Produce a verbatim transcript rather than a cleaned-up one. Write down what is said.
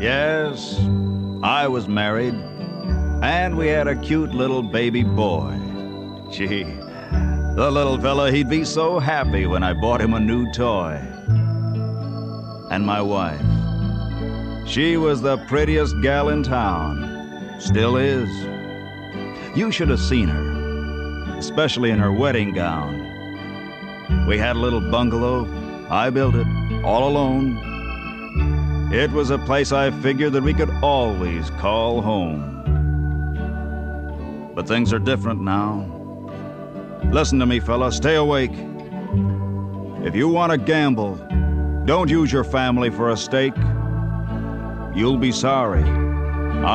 Yes, I was married, and we had a cute little baby boy. Gee, the little fella, he'd be so happy when I bought him a new toy. And my wife, she was the prettiest gal in town. Still is. You should have seen her, especially in her wedding gown. We had a little bungalow. I built it, all alone. It was a place I figured that we could always call home. But things are different now. Listen to me, fella, stay awake. If you want to gamble, don't use your family for a stake. You'll be sorry.